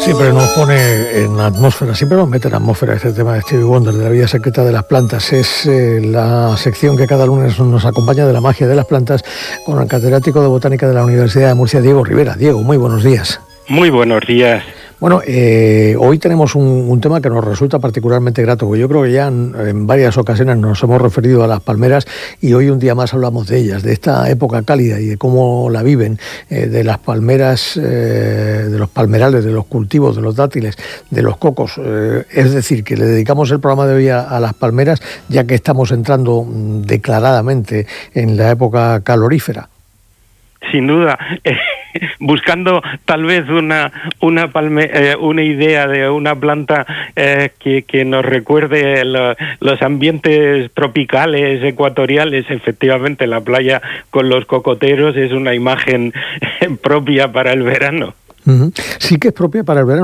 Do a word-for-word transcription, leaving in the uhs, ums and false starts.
Siempre nos pone en la atmósfera, siempre nos mete en la atmósfera este tema de Stevie Wonder, de la vida secreta de las plantas. Es eh, la sección que cada lunes nos acompaña de la magia de las plantas con el catedrático de Botánica de la Universidad de Murcia, Diego Rivera. Diego, muy buenos días. Muy buenos días. Bueno, eh, hoy tenemos un, un tema que nos resulta particularmente grato, porque yo creo que ya en, en varias ocasiones nos hemos referido a las palmeras y hoy un día más hablamos de ellas, de esta época cálida y de cómo la viven, eh, de las palmeras, eh, de los palmerales, de los cultivos, de los dátiles, de los cocos. Eh, es decir, que le dedicamos el programa de hoy a, a las palmeras, ya que estamos entrando mm, declaradamente en la época calorífera. Sin duda. Buscando tal vez una una palme, eh, una idea de una planta eh, que, que nos recuerde lo, los ambientes tropicales, ecuatoriales. Efectivamente, la playa con los cocoteros es una imagen propia para el verano. Uh-huh. Sí que es propia para el verano.